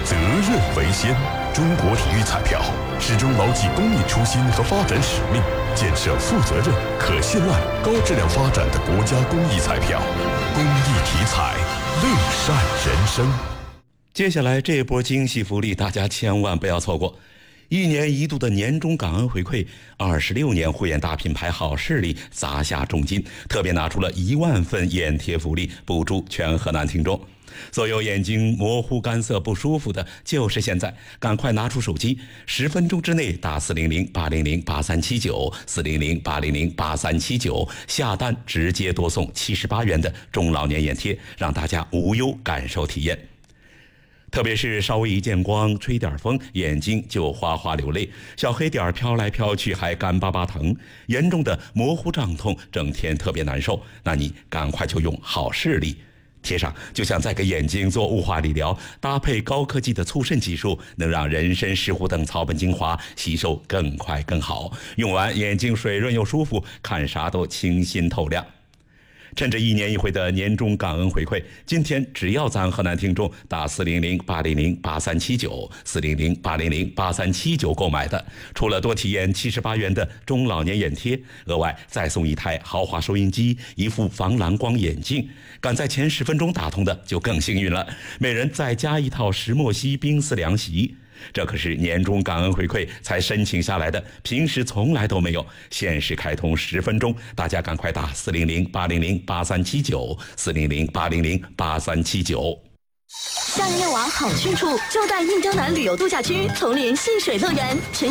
责任为先。中国体育彩票始终牢记公益初心和发展使命，建设负责任、可信赖、高质量发展的国家公益彩票。公益体彩，乐善人生。 接下来这波惊喜福利，大家千万不要错过。1年1度的年终感恩回馈，26年护眼大品牌好视力砸下重金，特别拿出了1万份眼贴福利，补助全河南听众。所有眼睛模糊干涩不舒服的，就是现在，赶快拿出手机，10分钟之内打400-800-8379，400-800-8379，下单直接多送78元的中老年眼贴，让大家无忧感受体验。特别是稍微一见光，吹点风，眼睛就哗哗流泪，小黑点飘来飘去还干巴巴疼，严重的模糊胀痛，整天特别难受，那你赶快就用好视力贴上，就像在给眼睛做雾化理疗，搭配高科技的促渗技术，能让人参、石斛等草本精华吸收更快更好，用完眼睛水润又舒服，看啥都清新透亮。趁着1年1回的年终感恩回馈，今天只要咱河南听众打400-800-8379 400-800-8379购买的，除了多体验78元的中老年眼贴，额外再送1台豪华收音机、1副防蓝光眼镜，赶在前10分钟打通的就更幸运了，每人再加1套石墨烯冰丝凉席。这可是年终感恩回馈才申请下来的，平时从来都没有，限时开通10分钟，大家赶快打400-800-8379 400-800-8379。 夏日夜晚好去处，就在印洲南旅游度假区丛林戏水乐园。